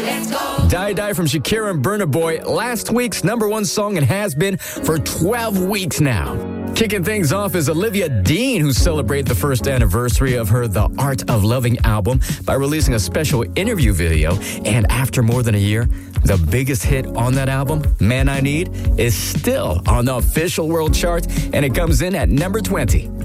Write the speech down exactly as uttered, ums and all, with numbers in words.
Let's go. Die Die from Shakira and Burna Boy, last week's number one song and has been for twelve weeks now. Kicking things off is Olivia Dean, who celebrated the first anniversary of her The Art of Loving album by releasing a special interview video. And after more than a year, the biggest hit on that album, Man I Need, is still on the official world chart, and it comes in at number twenty.